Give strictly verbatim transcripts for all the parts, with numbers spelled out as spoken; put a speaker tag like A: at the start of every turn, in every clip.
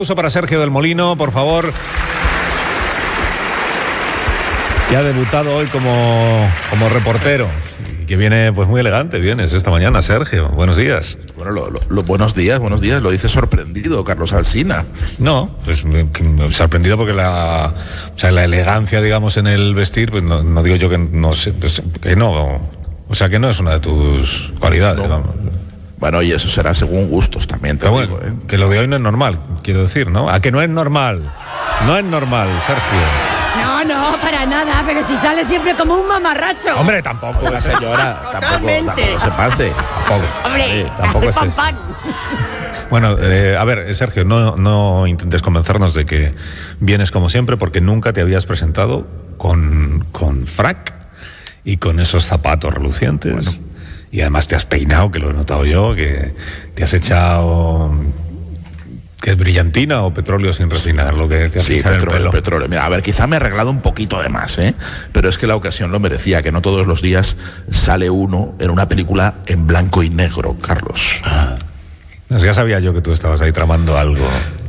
A: Uso para Sergio del Molino, por favor. Que ha debutado hoy como, como reportero. Y que viene pues muy elegante, vienes esta mañana, Sergio. Buenos días.
B: Bueno, lo, lo, lo, buenos días, buenos días. Lo dice sorprendido, Carlos Alsina.
A: No, pues sorprendido porque la, o sea, la elegancia, digamos, en el vestir, pues no, no digo yo que no sé, pues, que no, o sea, que no es una de tus cualidades,
B: no.
A: vamos.
B: Bueno, y eso será según gustos también, te
A: Pero
B: digo,
A: bueno,
B: ¿eh?
A: Que lo de hoy no es normal, quiero decir, ¿no? A que no es normal. No es normal, Sergio.
C: No, no, para nada, pero si sales siempre como un mamarracho.
A: Hombre, tampoco.
B: La señora, tampoco, tampoco se pase.
A: Tampoco.
C: Hombre,
A: Sí, tampoco es
C: pan,
A: eso.
C: pan.
A: Bueno, eh, a ver, Sergio, no, no intentes convencernos de que vienes como siempre, porque nunca te habías presentado con, con frac y con esos zapatos relucientes.
B: Bueno.
A: Y además te has peinado, que lo he notado yo, que te has echado... ¿Qué es brillantina o petróleo sin refinar? Lo que te has
B: Sí,
A: echado en el
B: petróleo,
A: pelo.
B: petróleo. Mira, a ver, quizá me he arreglado un poquito de más, ¿eh? Pero es que la ocasión lo merecía, que no todos los días sale uno en una película en blanco y negro, Carlos.
A: Ah, pues ya sabía yo que tú estabas ahí tramando algo.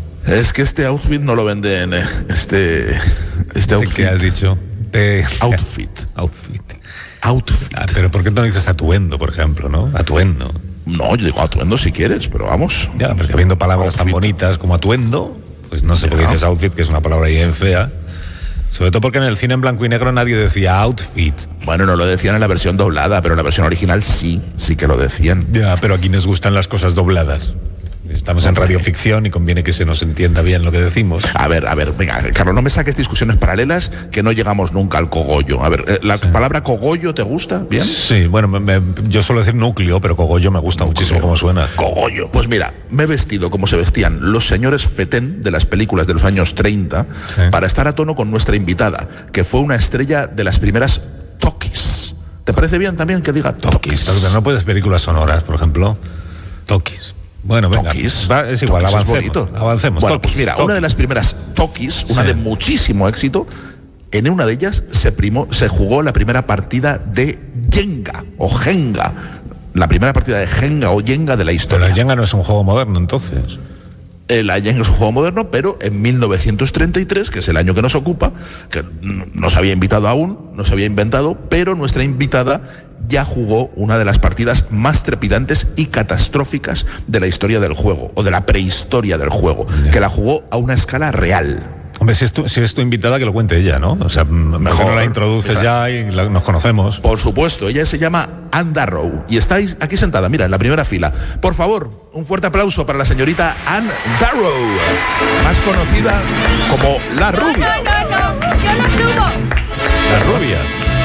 B: Es que este outfit no lo venden, eh, este... Este
A: ¿De
B: outfit.
A: qué has dicho? De...
B: Outfit.
A: Outfit.
B: Outfit.
A: Ah, pero ¿por qué no dices atuendo, por ejemplo, no? Atuendo.
B: No, yo digo atuendo si quieres, pero vamos.
A: Ya, porque habiendo palabras tan
B: Outfit.
A: bonitas como atuendo, pues no sé por qué
B: Ya.
A: dices outfit, que es una palabra bien fea. Sobre todo porque en el cine en blanco y negro nadie decía outfit.
B: Bueno, no lo decían en la versión doblada, pero en la versión original sí, sí que lo decían.
A: Ya, pero aquí nos gustan las cosas dobladas. Estamos en radioficción y conviene que se nos entienda bien lo que decimos.
B: A ver, a ver, venga, Carlos, no me saques discusiones paralelas que no llegamos nunca al cogollo. A ver, eh, ¿la
A: Sí.
B: palabra cogollo te gusta? ¿Bien?
A: Sí, bueno, me- me- yo suelo decir núcleo, pero cogollo me gusta
B: Núcleo.
A: muchísimo cómo suena. Cogollo.
B: Pues mira, me he vestido como se vestían los señores Fetén de las películas de los años treinta
A: Sí.
B: para estar a tono con nuestra invitada, que fue una estrella de las primeras Tokis. ¿Te parece bien también que diga
A: Tokis.
B: Tokis?
A: Pero no puedes películas sonoras, por ejemplo. Tokis. Bueno, venga.
B: Tokis.
A: Va, es igual,
B: Tokis es
A: avancemos.
B: bonito.
A: Avancemos.
B: Bueno,
A: Tokis,
B: pues mira,
A: Tokis.
B: una de las primeras Tokis, una
A: Sí.
B: de muchísimo éxito, en una de ellas se, primó, se jugó la primera partida de Jenga o Jenga. La primera partida de Jenga o Jenga de la
A: Pero
B: historia.
A: la Jenga no es un juego moderno, entonces.
B: Eh, La Jenga es un juego moderno, pero en mil novecientos treinta y tres, que es el año que nos ocupa, que no no se había invitado aún, no se había inventado, pero nuestra invitada ya jugó una de las partidas más trepidantes y catastróficas de la historia del juego, o de la prehistoria del juego,
A: Ya.
B: que la jugó a una escala real.
A: Hombre, si es, tu, si es tu invitada, que lo cuente ella, ¿no? O sea, mejor
B: Mejor,
A: no la introduces
B: hija.
A: ya y la- nos conocemos.
B: Por supuesto, ella se llama Anne Darrow y estáis aquí sentada, mira, en la primera fila. Por favor, un fuerte aplauso para la señorita Anne Darrow, más conocida como La
C: No,
B: Rubia.
C: no, no, no, yo no subo.
A: La rubia.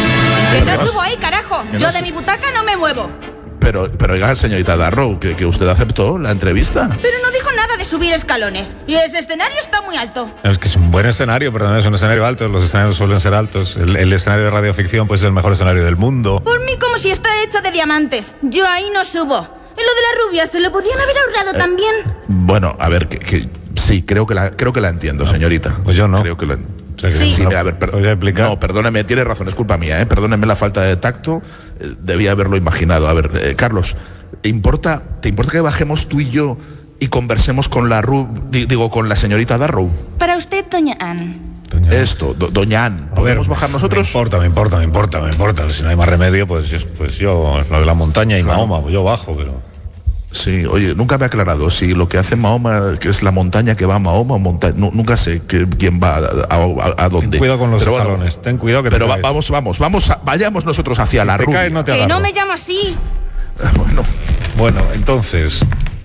C: Que
A: Pero
C: no
A: no-
C: subo ahí, carajo.
A: que
C: Yo
A: no
C: de
A: su-
C: mi butaca no me muevo.
B: Pero, pero oiga, señorita Darrow, que, que usted aceptó la entrevista.
C: Pero no dijo nada de subir escalones. Y ese escenario está muy alto.
A: Es que es un buen escenario, pero no es un escenario alto. Los escenarios suelen ser altos. El, el escenario de radioficción pues, es el mejor escenario del mundo.
C: Por mí como si está hecho de diamantes. Yo ahí no subo. Y lo de la rubia se lo podían haber ahorrado también.
B: Bueno, a ver, que, que sí, creo que la, creo que la entiendo, señorita.
A: Pues yo no.
B: Creo que la
A: O sea, que
C: Sí.
B: Sí,
A: no-
B: mira, a ver, per-
A: ¿podría explicar?
B: no, perdóneme, tiene razón, es culpa mía, ¿eh? Perdóneme la falta de tacto, eh, debía haberlo imaginado. A ver, eh, Carlos, ¿te importa, ¿te importa que bajemos tú y yo y conversemos con la Ru, di- digo, con la señorita Darrow?
C: Para usted, doña Anne.
A: Doña-
B: Esto, do- doña Anne,
A: A ver,
B: ¿podemos bajar
A: Me
B: nosotros?
A: importa, me importa, me importa, me importa. Si no hay más remedio, pues, yo- pues yo, lo de la montaña y
B: Claro.
A: Mahoma, pues yo bajo, pero...
B: Sí, oye, nunca me ha aclarado si lo que hace Mahoma, que es la montaña que va a Mahoma, o monta- nu- nunca sé que, quién va a, a- a dónde.
A: Ten cuidado con los
B: Pero bueno,
A: escalones, ten cuidado que te
B: Pero va-
A: caes.
B: vamos, vamos, vamos, a- vayamos nosotros hacia la
A: te
B: rubia.
A: caes, no te
C: Que
A: agarro.
C: no me llama así.
B: Bueno,
A: Bueno, entonces,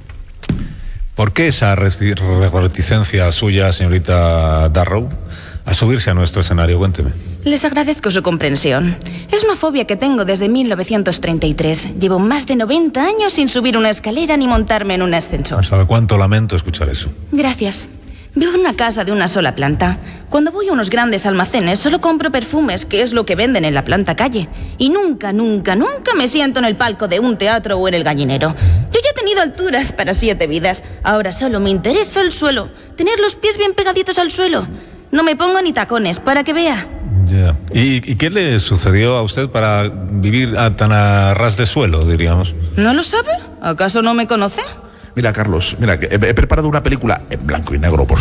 A: ¿por qué esa reti- reticencia suya, señorita Darrow, a subirse a nuestro escenario? Cuénteme.
C: Les agradezco su comprensión. Es una fobia que tengo desde mil novecientos treinta y tres. Llevo más de noventa años sin subir una escalera ni montarme en un ascensor.
A: ¿Sabe cuánto lamento escuchar eso?
C: Gracias. Vivo en una casa de una sola planta. Cuando voy a unos grandes almacenes solo compro perfumes, que es lo que venden en la planta calle. Y nunca, nunca, nunca me siento en el palco de un teatro o en el gallinero. Yo ya he tenido alturas para siete vidas. Ahora solo me interesa el suelo. Tener los pies bien pegaditos al suelo. No me pongo ni tacones, para que vea.
A: Ya. ¿Y, ¿Y qué le sucedió a usted para vivir a tan a ras de suelo, diríamos?
C: ¿No lo sabe? ¿Acaso no me conoce?
B: Mira, Carlos, mira, que he, he preparado una película en blanco y negro, por